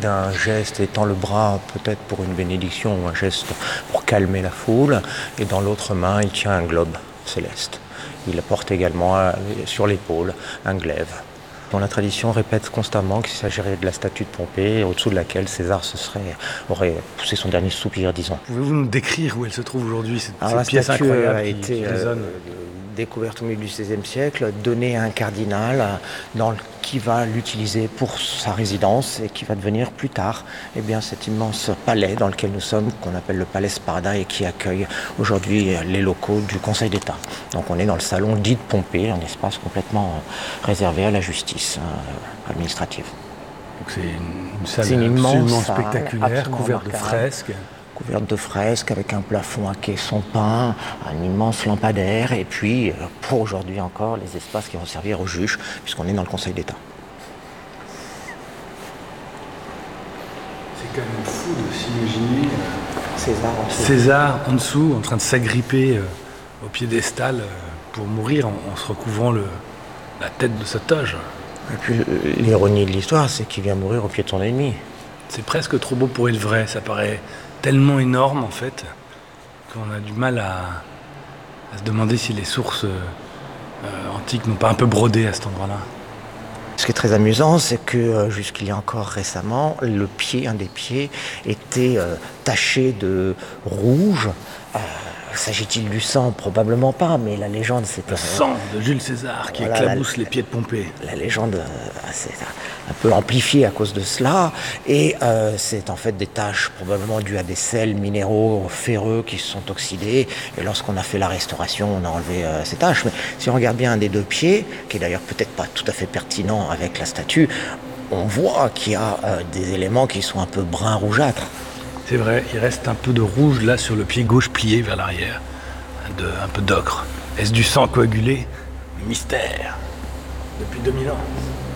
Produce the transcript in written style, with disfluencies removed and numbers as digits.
d'un geste étend le bras peut-être pour une bénédiction ou un geste pour calmer la foule, et dans l'autre main il tient un globe céleste. Il porte également sur l'épaule un glaive, dont la tradition répète constamment qu'il s'agirait de la statue de Pompée, au-dessous de laquelle César aurait poussé son dernier soupir, disons. Pouvez-vous nous décrire où elle se trouve aujourd'hui, cette La pièce statue incroyable a été découverte au milieu du XVIe siècle, donnée à un cardinal qui va l'utiliser pour sa résidence et qui va devenir plus tard cet immense palais dans lequel nous sommes, qu'on appelle le Palais Sparda et qui accueille aujourd'hui les locaux du Conseil d'État. Donc on est dans le salon dit de Pompée, un espace complètement réservé à la justice administrative. Donc c'est une salle absolument spectaculaire, couverte de fresques. Couverte de fresques, avec un plafond à caissons peints, un immense lampadaire, et puis, pour aujourd'hui encore, les espaces qui vont servir aux juges, puisqu'on est dans le Conseil d'État. C'est quand même fou de s'imaginer César en dessous, en train de s'agripper au piédestal pour mourir en se recouvrant la tête de sa toge. Et puis, l'ironie de l'histoire, c'est qu'il vient mourir au pied de son ennemi. C'est presque trop beau pour être vrai, ça paraît tellement énorme en fait qu'on a du mal à se demander si les sources antiques n'ont pas un peu brodé à cet endroit-là. Ce qui est très amusant, c'est que jusqu'il y a encore récemment, un des pieds, était taché de rouge. S'agit-il du sang? Probablement pas, mais la légende c'est... Le sang de Jules César qui éclabousse les pieds de Pompée. La légende s'est un peu amplifiée à cause de cela, et c'est en fait des taches probablement dues à des sels minéraux ferreux qui se sont oxydés, et lorsqu'on a fait la restauration, on a enlevé ces taches. Mais si on regarde bien un des deux pieds, qui est d'ailleurs peut-être pas tout à fait pertinent avec la statue, on voit qu'il y a des éléments qui sont un peu brun rougeâtre. C'est vrai, il reste un peu de rouge là sur le pied gauche plié vers l'arrière. Un peu d'ocre. Est-ce du sang coagulé? Mystère. Depuis 2000 ans.